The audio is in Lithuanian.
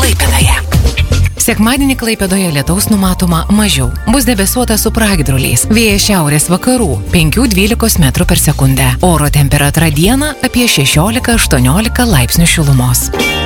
Klaipėdoje. Sekmadienį Klaipėdoje lietaus numatoma mažiau. Bus debesuota su pragiedruliais. Vėjas šiaurės vakarų 5–12 m/s. Oro temperatūra dieną apie 16–18 laipsnių šilumos.